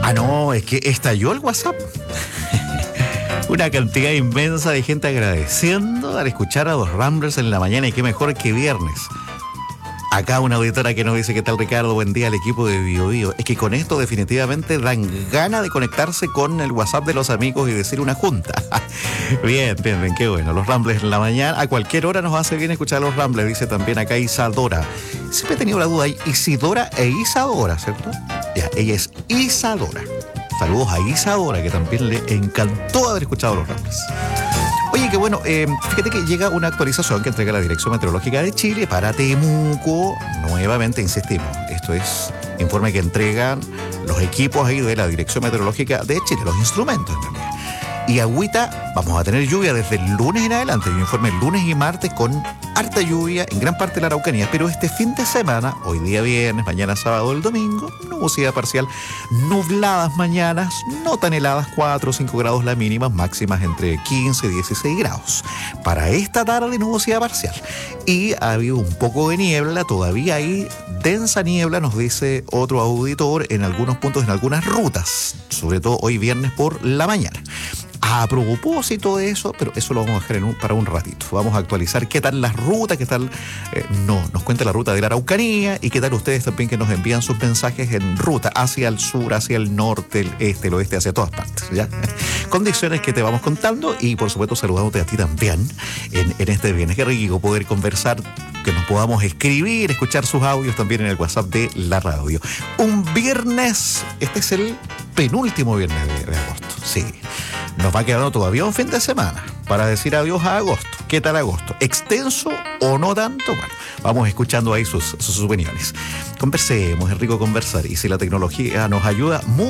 Ah, no, es que estalló el WhatsApp. Una cantidad inmensa de gente agradeciendo al escuchar a los Ramblers en la mañana, y qué mejor que viernes. Acá una auditora que nos dice: ¿qué tal, Ricardo? Buen día al equipo de Bio Bio. Es que con esto definitivamente dan ganas de conectarse con el WhatsApp de los amigos y decir una junta. Bien, qué bueno. Los Ramblers en la mañana, a cualquier hora nos hace bien escuchar a los Ramblers, dice también acá Isadora. Siempre he tenido la duda, hay Isidora e Isadora, ¿cierto? Ya, ella es Isadora. Saludos a Isadora, que también le encantó haber escuchado los Ramblers. Oye, qué bueno, fíjate que llega una actualización que entrega la Dirección Meteorológica de Chile para Temuco. Nuevamente insistimos, esto es informe que entregan los equipos ahí de la Dirección Meteorológica de Chile, los instrumentos en realidad. Y agüita, vamos a tener lluvia desde el lunes en adelante. Hay un informe el lunes y martes con harta lluvia en gran parte de la Araucanía. Pero este fin de semana, hoy día viernes, mañana sábado, el domingo, nubosidad parcial, nubladas mañanas, no tan heladas, 4 o 5 grados la mínima, máximas entre 15 y 16 grados. Para esta tarde, nubosidad parcial. Y ha habido un poco de niebla, todavía hay densa niebla, nos dice otro auditor, en algunos puntos, en algunas rutas, sobre todo hoy viernes por la mañana. A propósito de eso, pero eso lo vamos a dejar para un ratito. Vamos a actualizar qué tal las rutas, qué tal nos cuenta la ruta de la Araucanía, y qué tal ustedes también que nos envían sus mensajes en ruta hacia el sur, hacia el norte, el este, el oeste, hacia todas partes, ¿ya? Condiciones que te vamos contando, y por supuesto saludándote a ti también en este viernes. Qué rico poder conversar, que nos podamos escribir, escuchar sus audios también en el WhatsApp de la radio. Un viernes, este es el penúltimo viernes de agosto, sí. Nos va quedando todavía un fin de semana para decir adiós a agosto. ¿Qué tal agosto? ¿Extenso o no tanto? Bueno, vamos escuchando ahí sus opiniones. Conversemos, es rico conversar, y si la tecnología nos ayuda,